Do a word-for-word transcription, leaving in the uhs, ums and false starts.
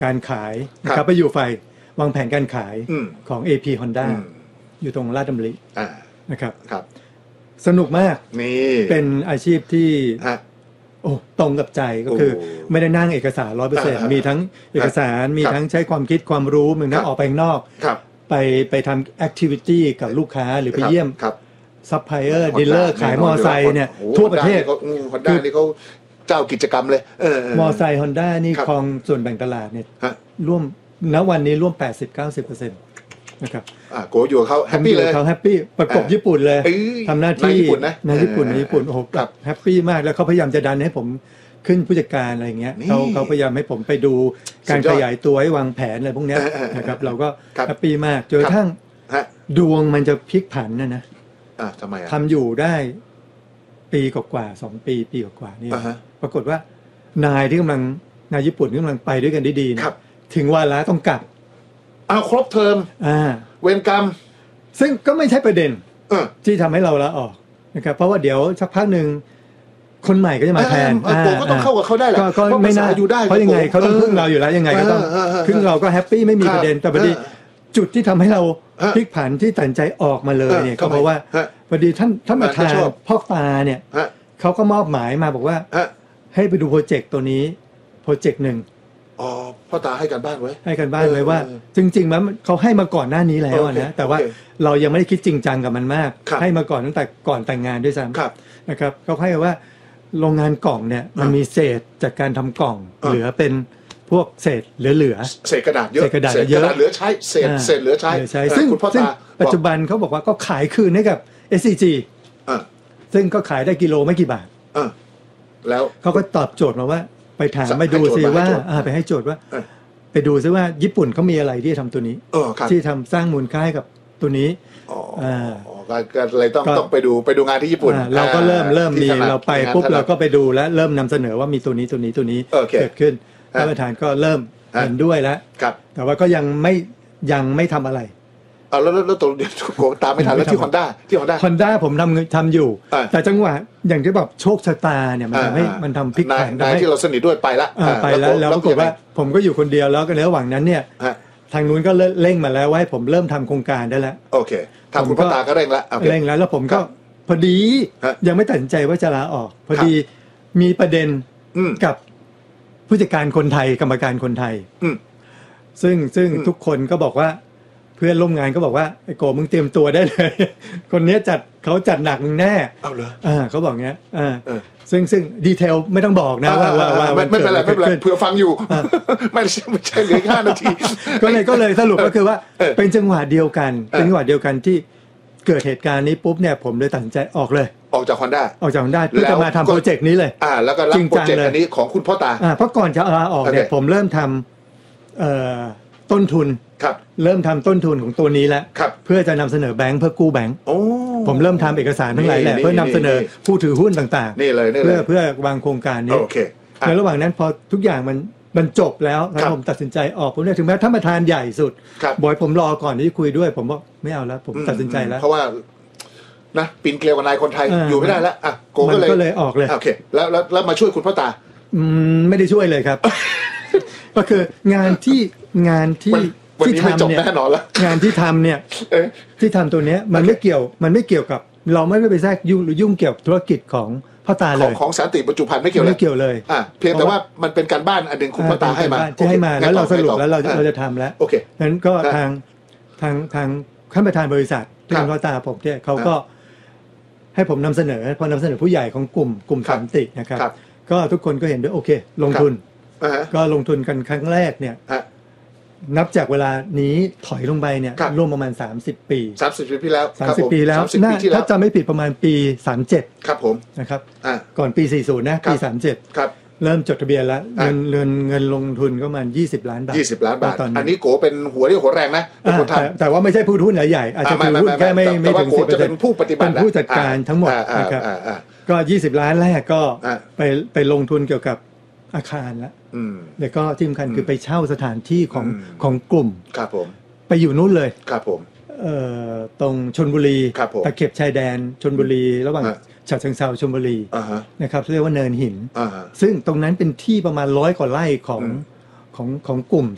การขายนะครับไปอยู่ฝ่ายวางแผนการขายของ เอ พี Honda อยู่ตรงลาดดำรินะครับสนุกมากนี่เป็นอาชีพที่โอ้ตรงกับใจก็คือไม่ได้นั่งเอกสาร ร้อยเปอร์เซ็นต์ มีทั้งเอกสารมีทั้งใช้ความคิดความรู้มึงนะออกไปข้างนอกไปไปทำแอคทิวิตี้กับลูกค้าหรือไปเยี่ยมซัพพลายเออร์ดีลเลอร์ขายมอไซค์เนี่ยทั่วประเทศฮอนด้านี่เขาเจ้ากิจกรรมเลยมอไซค์ Honda นี่ครองส่วนแบ่งตลาดเนี่ยร่วมณวันนี้ร่วม แปดสิบถึงเก้าสิบเปอร์เซ็นต์ นะครับอ่าโกอยู่เขาแฮปปี้เลยเขาแฮปปี้ประกบญี่ปุ่นเลยทำหน้าที่ในญี่ปุ่นในญี่ปุ่นโอ้โหแฮปปี้มากแล้วเขาพยายามจะดันให้ผมขึ้นผู้จัดการอะไรอย่างเงี้ยเขาเขาพยายามให้ผมไปดูการขยายตัวให้วางแผนอะไรพวกเนี้ยนะครับเราก็แฮปปี้มากจนกระทั่งดวงมันจะพลิกผันนะนะอ่าทำไมอ่ะทำอยู่ได้ปีกว่าๆสองปีปีกว่าๆนี่ปรากฏว่านายที่กำลังนายญี่ปุ่นที่กำลังไปด้วยกันได้ดีนะถึงวาระต้องกลับเอาครบเทอมอ่าเวรกรรมซึ่งก็ไม่ใช่ประเด็นที่ทำให้เราลาออกนะครับเพราะว่าเดี๋ยวสักพักหนึ่งคนใหม่ก็จะมาแทนโกก็ต้องเข้ากับเขาได้แหละก็ไม่น่าอยู่ได้เพราะยังไงเขาต้องพึ่งเราอยู่แล้วยังไงก็ต้องพึ่งเราก็แฮปปี้ไม่มีประเด็นแต่พอดีจุดที่ทำให้เราพลิกผันที่ตัดใจออกมาเลยเนี่ยก็เพราะว่าพอดีท่านท่านประธานพ่อตาเนี่ยเขาก็มอบหมายมาบอกว่าให้ไปดูโปรเจกต์ตัวนี้โปรเจกต์หนึ่งอ๋อพ่อตาให้กันบ้านไว้ให้กันบ้านไว้ว่าจริงๆมันเขาให้มาก่อนหน้านี้แล้วนะแต่ว่าเรายังไม่ได้คิดจริงจังกับมันมากให้มาก่อนตั้งแต่ก่อนแต่งงานด้วยซ้ำนะครับเขาให้ว่าโรงงานกล่องเนี่ยมันมีเศษจากการทำกล่องเหลือเป็นพวกเศษเหลือๆเศษกระดาษเยอะเศษกระดาษเยอะเหลือใช้เศษเศษเหลือใช้ซึ่งปัจจุบันเขาบอกว่าก็ขายคืนให้กับ เอส ซี จี ซึ่งก็ขายได้กิโลไม่กี่บาทแล้วเขาก็ตอบโจทย์มาว่าไปถามไปดูซิว่าไปให้โจทย์ว่าไปดูซิว่าญี่ปุ่นเขามีอะไรที่ทำตัวนี้ที่ทำสร้างมูลค่าให้กับตัวนี้อ๋อก็เลยต้องต้องไปดูไปดูงานที่ญี่ปุ่นเราก็เริ่มเริ่มมีเราไปปุ๊บเราก็ไปดูแล้วเริ่มนำเสนอว่ามีตัวนี้ตัวนี้ตัวนี้เกิดขึ้นท่านประธานก็เริ่มเห็นด้วยแล้วแต่ว่าก็ยังไม่ยังไม่ทำอะไรเอาแล้วแล้วตัวเดี๋ยวโกตามไม่ทันแล้วที่ Honda ที่ Honda Honda ผมทำทำอยู่แต่จังหวะอย่างที่แบบโชคชะตาเนี่ยมันทำให้มันทำพลิกผันนายที่เราสนิทด้วยไปละไปแล้วแล้วปรากฏว่าผมก็อยู่คนเดียวแล้วก็ในระหว่างนั้นเนี่ยทางนู้นก็เร่งมาแล้วว่าให้ผมเริ่มทำโครงการได้แล้วโอเคทางคุณพ่อตาก็เร่งแล้วเร่งแล้วแล้วผมก็พอดียังไม่ตัดสินใจว่าจะลาออกพอดีมีประเด็นกับผู้จัดการคนไทยกรรมการคนไทยซึ่งซึ่งทุกคนก็บอกว่าเพื่อนร่วมงานก็บอกว่าไอ้โกมึงเตรียมตัวได้เลยคนนี้จัดเขาจัดหนักมึงแน่เอาเหรออ่าเขาบอกเงี้ยอ่าซึ่งซึ่งดีเทลไม่ต้องบอกนะว่าว่าไม่ไม่เป็นไรไม่เป็นไรเผื่อฟังอยู่ไม่ใช่ไม่ใช่เหลือห้านาทีก็เลยก็เลยสรุปก็คือว่าเป็นจังหวะเดียวกันเป็นจังหวะเดียวกันที่เกิดเหตุการณ์นี้ปุ๊บเนี่ยผมเลยตัดสินใจออกเลยออกจาก Honda ออกจาก Honda เพื่อจะมาทำโปรเจกต์นี้เลยอ่าแล้วก็รับโปรเจกต์อันนี้ของคุณพ่อตาอ่าเพราะก่อนจะลาออกเนี่ยผมเริ่มทำเอ่อต้นทุนเริ่มทำต้นทุนของตัวนี้แล้วเพื่อจะนำเสนอแบงค์เพื่อกู้แบงค์ผมเริ่มทำเอกสารทั้งหลายแหละเพื่อนำเสนอผู้ถือหุ้นต่างๆเพื่อเพื่อวางโครงการนี้ในระหว่างนั้นพอทุกอย่างมันมันจบแล้วผมตัดสินใจออกผมเนี่ยถึงแม้ท่านประธานใหญ่สุดบอยผมรอก่อนที่คุยด้วยผมบอกไม่เอาแล้วผมตัดสินใจแล้วเพราะว่านะปีนเกลียวกับนายคนไทยอยู่ไม่ได้แล้วอ่ะโกก็เลยออกเลยโอเคแล้วแล้วมาช่วยคุณพ่อตาอืมไม่ได้ช่วยเลยครับก็คืองานที่งานที่ที่ทำเนี่ยงานที่ทำเนี่ยที่ทำตัวเนี้ยมันไม่เกี่ยวมันไม่เกี่ยวกับเราไม่ได้ไปแทรกยุ่งหรือยุ่งเกี่ยวกับธุรกิจของพ่อตาเลยของสันติบรรจุภัณฑ์ไม่เกี่ยวเลยไม่เกี่ยวเลยอ่ะเพียงแต่ว่ามันเป็นการบ้านอันนึงคุณพ่อตาให้มาที่ให้มาแล้วเราสรุปแล้วเราเราจะทำแล้วโอเคงั้นก็ทางทางทางท่านประธานบริษัทที่เป็นพ่อตาผมเนี่ยเขาก็ให้ผมนำเสนอพอนำเสนอผู้ใหญ่ของกลุ่มกลุ่มสันตินะครับก็ทุกคนก็เห็นด้วยโอเคลงทุนก็ลงทุนกันครั้งแรกเนี่ยนับจากเวลานี้ถอยลงไปเนี่ยร่วมประมาณสามสิบปีสามสิบปีที่แล้วสามสิบปีแล้วถ้าจำไม่ผิดประมาณปีสามสิบเจ็ดครับผมนะครับก่อนปีสี่สิบนะปีสามสิบเจ็ดครับเริ่มจดทะเบียนแล้วเงินเงินเงินลงทุนก็ประมาณยี่สิบล้านบาทยี่สิบล้านบาทอันนี้โกเป็นหัวที่หัวแรงนะเป็นคนทำแต่ว่าไม่ใช่ผู้ถือหุ้นใหญ่ๆอาจจะถือหุ้นแค่ไม่ไม่ถึงสิบเปอร์เซ็นต์เป็นผู้ปฏิบัติเป็นผู้จัดการทั้งหมดนะครับก็ยี่สิบล้านแรกก็ไปไปลงทุนเกี่ยวกับอาคารแล้วแล้วก็ที่สำคัญคือไปเช่าสถานที่ของของกลุ่มครับผมไปอยู่นู้นเลยครับผมเอ่อตรงชลบุรีตะเข็บชายแดนชลบุรีระหว่างฉะเชิงเทราชลบุรีนะครับเรียกว่าเนินหินซึ่งตรงนั้นเป็นที่ประมาณร้อยกว่าไร่ของของของกลุ่ม